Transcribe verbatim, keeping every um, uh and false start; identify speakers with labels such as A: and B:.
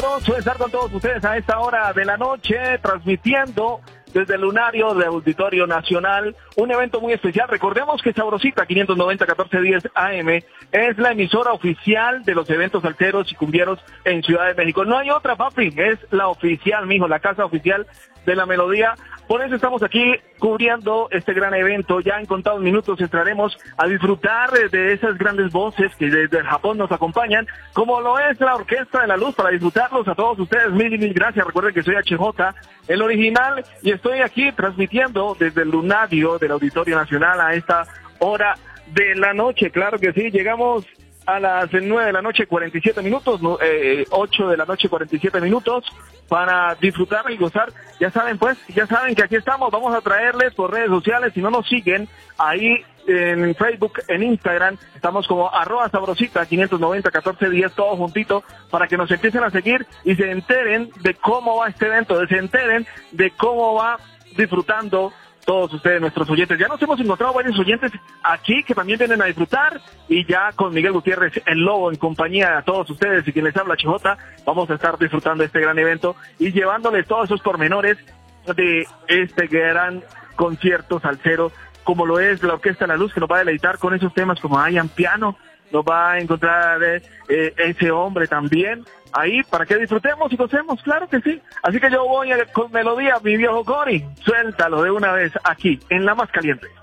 A: gustoso estar con todos ustedes a esta hora de la noche, transmitiendo desde el lunario de Auditorio Nacional, un evento muy especial. Recordemos que Sabrosita quinientos noventa catorce diez A M es la emisora oficial de los eventos salseros y cumbieros en Ciudad de México. No hay otra, papi, es la oficial, mijo, la casa oficial de la melodía. Por eso estamos aquí cubriendo este gran evento. Ya en contados minutos entraremos a disfrutar de esas grandes voces que desde Japón nos acompañan, como lo es la Orquesta de la Luz, para disfrutarlos a todos ustedes. Mil y mil gracias. Recuerden que soy H J, el original, y estoy aquí transmitiendo desde el lunario del Auditorio Nacional a esta hora de la noche. Claro que sí, llegamos a las nueve de la noche, cuarenta y siete minutos, eh, ocho de la noche, cuarenta y siete minutos, para disfrutar y gozar. Ya saben, pues, ya saben que aquí estamos. Vamos a traerles por redes sociales, si no nos siguen, ahí en Facebook, en Instagram, estamos como arroba sabrosita quinientos noventa catorce diez, todo juntito, para que nos empiecen a seguir y se enteren de cómo va este evento, se enteren de cómo va disfrutando todos ustedes, nuestros oyentes. Ya nos hemos encontrado varios oyentes aquí que también vienen a disfrutar, y ya con Miguel Gutiérrez, el Lobo, en compañía de todos ustedes y quien les habla, H J, vamos a estar disfrutando de este gran evento y llevándoles todos esos pormenores de este gran concierto salsero, como lo es la Orquesta de la Luz, que nos va a deleitar con esos temas como I Am Piano. Nos va a encontrar eh, eh, ese hombre también ahí para que disfrutemos y gocemos, claro que sí. Así que yo voy a, con melodía, mi viejo Cory, suéltalo de una vez aquí en La Más Caliente.